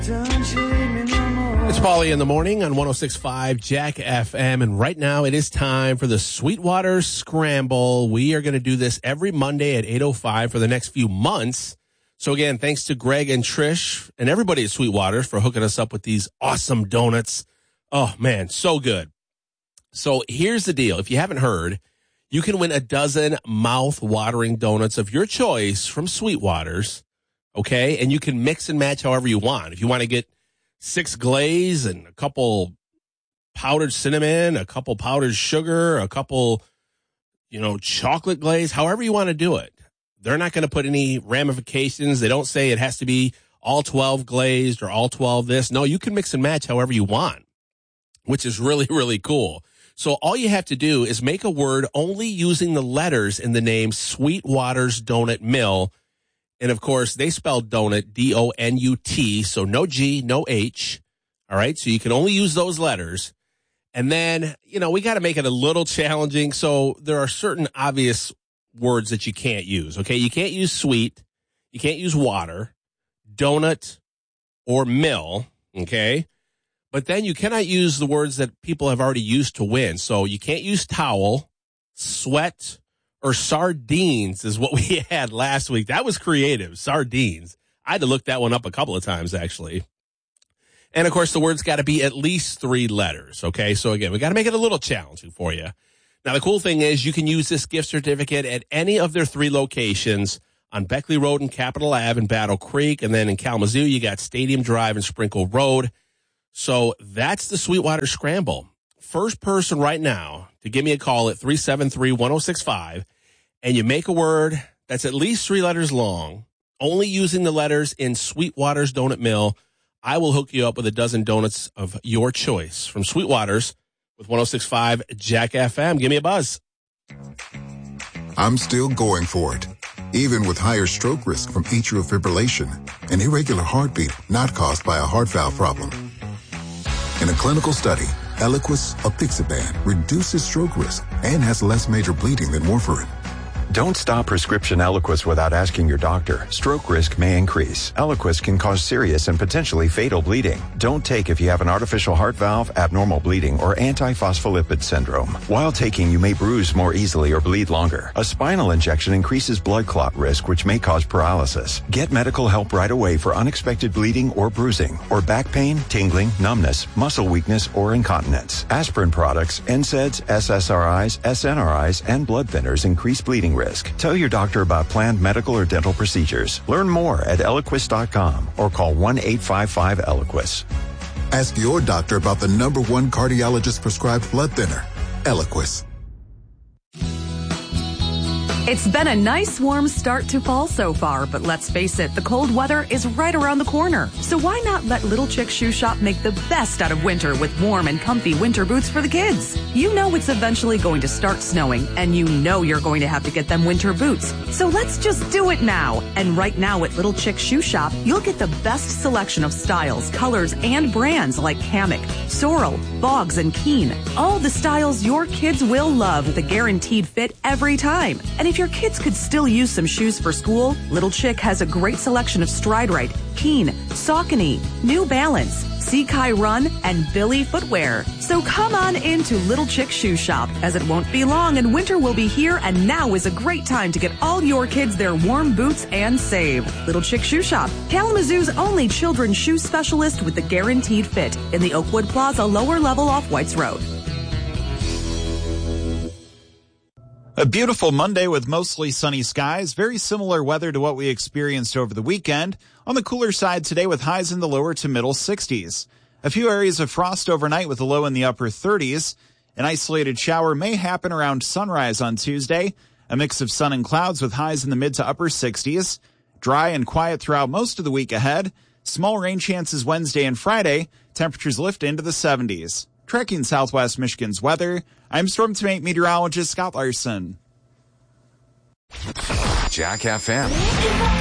It's Paulie in the morning on 106.5 Jack FM, and right now it is time for the Sweetwater Scramble. We are going to do this every Monday at 8:05 for the next few months. So again, thanks to Greg and Trish and everybody at Sweetwater for hooking us up with these awesome donuts. Oh man, so good. So here's the deal. If you haven't heard, you can win a dozen mouth-watering donuts of your choice from Sweetwater's. Okay, and you can mix and match however you want. If you want to get 6 glaze and a couple powdered cinnamon, a couple powdered sugar, a couple, chocolate glaze, however you want to do it. They're not going to put any ramifications. They don't say it has to be all 12 glazed or all 12 this. No, you can mix and match however you want, which is really, really cool. So all you have to do is make a word only using the letters in the name Sweetwater's Donut Mill. And, of course, they spell donut, D-O-N-U-T, so no G, no H. All right, so you can only use those letters. And then, we got to make it a little challenging. So there are certain obvious words that you can't use, okay? You can't use sweet. You can't use water, donut, or mill, okay? But then you cannot use the words that people have already used to win. So you can't use towel, sweat, or sardines is what we had last week. That was creative, sardines. I had to look that one up a couple of times, actually. And, of course, the word's got to be at least 3 letters, okay? So, again, we got to make it a little challenging for you. Now, the cool thing is you can use this gift certificate at any of their 3 locations on Beckley Road and Capitol Ave in Battle Creek. And then in Kalamazoo, you got Stadium Drive and Sprinkle Road. So that's the Sweetwater Scramble. First person right now to give me a call at 373-1065, and you make a word that's at least 3 letters long, only using the letters in Sweetwater's Donut Mill, I will hook you up with a dozen donuts of your choice from Sweetwater's with 106.5 Jack FM. Give me a buzz. I'm still going for it, even with higher stroke risk from atrial fibrillation, an irregular heartbeat not caused by a heart valve problem. In a clinical study, Eliquis apixaban reduces stroke risk and has less major bleeding than warfarin. Don't stop prescription Eliquis without asking your doctor. Stroke risk may increase. Eliquis can cause serious and potentially fatal bleeding. Don't take if you have an artificial heart valve, abnormal bleeding, or antiphospholipid syndrome. While taking, you may bruise more easily or bleed longer. A spinal injection increases blood clot risk, which may cause paralysis. Get medical help right away for unexpected bleeding or bruising, or back pain, tingling, numbness, muscle weakness, or incontinence. Aspirin products, NSAIDs, SSRIs, SNRIs, and blood thinners increase bleeding risk. Tell your doctor about planned medical or dental procedures. Learn more at Eliquis.com or call 1-855-ELIQUIS. Ask your doctor about the #1 cardiologist prescribed blood thinner, Eliquis. It's been a nice warm start to fall so far, but let's face it, the cold weather is right around the corner. So why not let Little Chick Shoe Shop make the best out of winter with warm and comfy winter boots for the kids? You know it's eventually going to start snowing, and you know you're going to have to get them winter boots. So let's just do it now. And right now at Little Chick Shoe Shop, you'll get the best selection of styles, colors, and brands like Hammock, Sorrel, Boggs, and Keen. All the styles your kids will love with a guaranteed fit every time. And if your kids could still use some shoes for school, Little Chick has a great selection of Stride Rite, Keen, Saucony, New Balance, Seakai Run, and Billy footwear. So come on into Little Chick Shoe Shop, as it won't be long and winter will be here, and now is a great time to get all your kids their warm boots and save. Little Chick Shoe Shop, Kalamazoo's only children's shoe specialist with the guaranteed fit in the Oakwood Plaza lower level off Whites Road. A beautiful Monday with mostly sunny skies, very similar weather to what we experienced over the weekend. On the cooler side today with highs in the lower to middle 60s. A few areas of frost overnight with a low in the upper 30s. An isolated shower may happen around sunrise on Tuesday. A mix of sun and clouds with highs in the mid to upper 60s. Dry and quiet throughout most of the week ahead. Small rain chances Wednesday and Friday. Temperatures lift into the 70s. Tracking Southwest Michigan's weather, I'm Storm Team meteorologist Scott Larson. Jack FM.